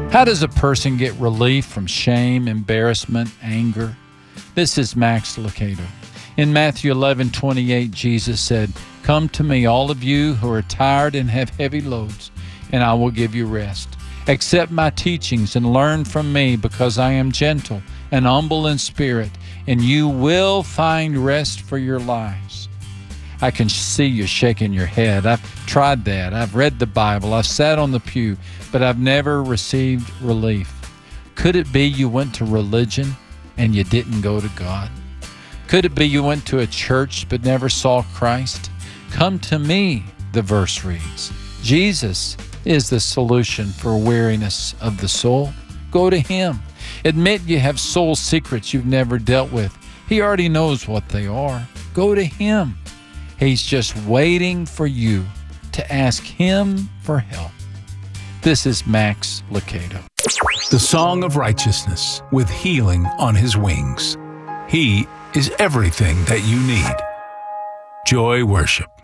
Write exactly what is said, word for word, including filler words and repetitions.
How does a person get relief from shame, embarrassment, anger? This is Max Lucado. In Matthew eleven twenty-eight, Jesus said, "Come to me, all of you who are tired and have heavy loads, and I will give you rest. Accept my teachings and learn from me, because I am gentle and humble in spirit, and you will find rest for your lives." I can see you shaking your head. I've tried that. I've read the Bible. I've sat on the pew, but I've never received relief. Could it be you went to religion and you didn't go to God? Could it be you went to a church but never saw Christ? Come to me, the verse reads. Jesus is the solution for weariness of the soul. Go to Him. Admit you have soul secrets you've never dealt with. He already knows what they are. Go to Him. He's just waiting for you to ask Him for help. This is Max Lucado. The Song of Righteousness, with healing on His wings. He is everything that you need. Joy Worship.